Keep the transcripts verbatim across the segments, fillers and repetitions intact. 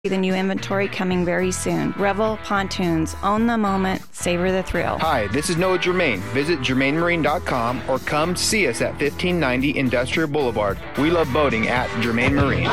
The new inventory coming very soon. Revel Pontoons. Own the moment. Savor the thrill. Hi, this is Noah Germain. Visit germain marine dot com or come see us at fifteen ninety Industrial Boulevard. We love boating at Germain Marine.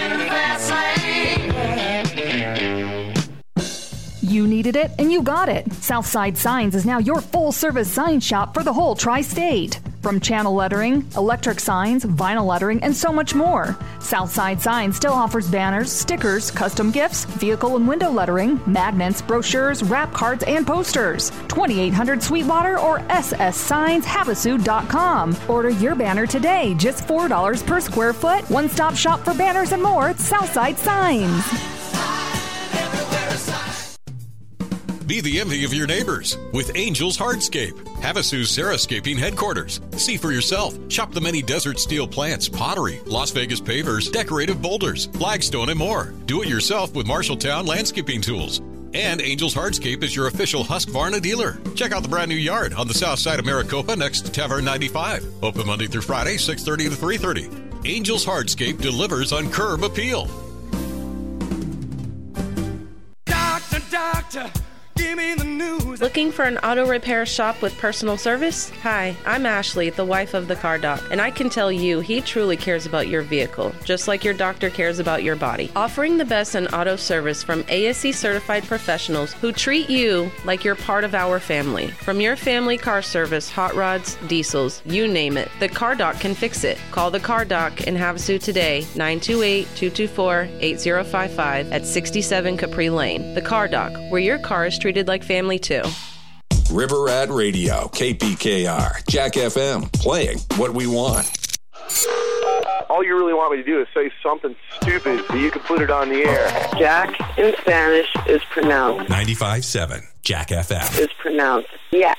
You needed it, and you got it. Southside Signs is now your full-service sign shop for the whole tri-state. From channel lettering, electric signs, vinyl lettering, and so much more. Southside Signs still offers banners, stickers, custom gifts, vehicle and window lettering, magnets, brochures, wrap cards, and posters. twenty-eight hundred Sweetwater or s s signs havasu dot com. Order your banner today, just four dollars per square foot. One-stop shop for banners and more at Southside Signs. Be the envy of your neighbors with Angels Hardscape, Havasu's Xeriscaping headquarters. See for yourself. Shop the many desert steel plants, pottery, Las Vegas pavers, decorative boulders, flagstone, and more. Do it yourself with Marshalltown landscaping tools. And Angels Hardscape is your official Husqvarna dealer. Check out the brand new yard on the south side of Maricopa next to Tavern ninety-five. Open Monday through Friday, six thirty to three thirty. Angels Hardscape delivers on curb appeal. Doctor, doctor. Give me the news. Looking for an auto repair shop with personal service? Hi, I'm Ashley, the wife of the car doc, and I can tell you he truly cares about your vehicle, just like your doctor cares about your body. Offering the best in auto service from A S E certified professionals who treat you like you're part of our family. From your family car service, hot rods, diesels, you name it, the car doc can fix it. Call the car doc in Havasu today, nine two eight, two two four, eight zero five five at sixty-seven Capri Lane. The car doc, where your car is treated like family too. River Rat Radio, K P K R, Jack F M, playing what we want. All you really want me to do is say something stupid so you can put it on the air. Jack in Spanish is pronounced. ninety-five point seven, Jack F M. Is pronounced, yeah.